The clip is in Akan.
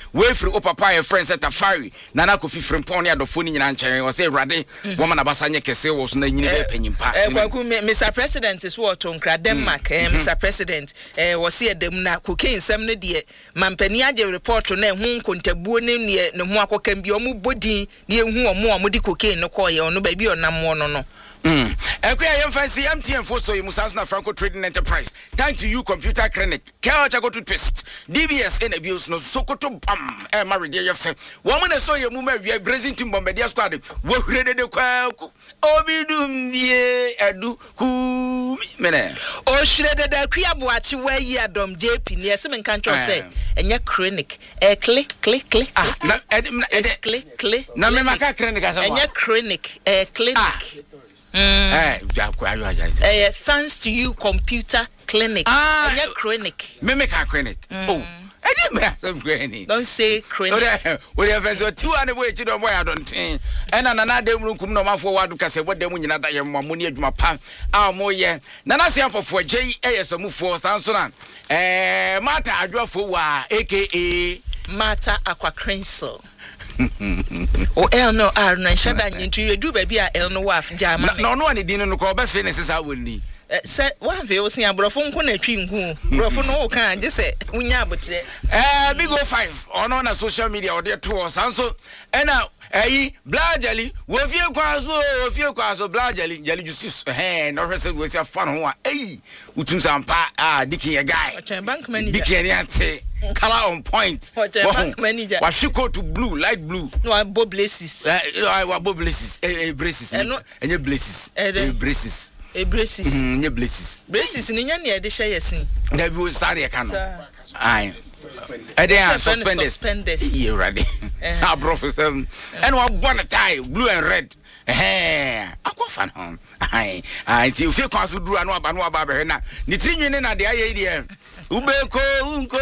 we free o papa your friends at Tafari Nana Kofi Frimpon ya dofoni nyina nkyɛn o say rade woman abasa nye kese wo so na nyine be panyimpa Mr. President is what on Denmark Mr. President was here dem na cocaine sem no de mampani age report na hu kontabuo ne ho akokan bi omu bodi ne hu omu di cocaine no koye ono ba bi onam wo no Ekuya yemfancy MTN for so Musansuna Franco Trading Enterprise. Thank to you Computer Clinic. Care Chago to twist. DBS and abuse no Sokoto bam married your friend. Woman saw your mumma we are grazing to Bombardier squad. Wo ready the kwaku. Obidum ye adu ku mene. O shredde da kuaboachi we yi adom JP ne sem control say enye clinic click click na click na me maka clinic asa enye clinic clinic thanks to you Computer Clinic enye clinic me make a clinic I didn't make some granny. Don't say clinic. We have as 2 and way to the way I don't think. And another room come no man for what to say what them when you not your money at my pan. More yeah. Nana say for JAS move for Sansonan. Mata Adwa for aka Mata Aqua Crenso. Oh, no, no, shada you do baby El no waf jama. No one didn't know about finishes I will need. Say one feels near Brofon Connection who Brofon no can just say Unya but big 5 on a social media or their tours and so and now blood jelly with your quaso blood jelly justice no wrestle with your fun one utum sampa dicky a guy bank manager dicky color on point bank manager was she go to blue light blue no bob blesses braces and your blesses braces braces nye braces ni nya ne de hye yesin da bi wo sare ya kan ai eden suspended you ready na professor and one born tie blue and red akofan hon ai ti o fe kwaso duru anu aba be na ni trinwi ne na de aye de ubeko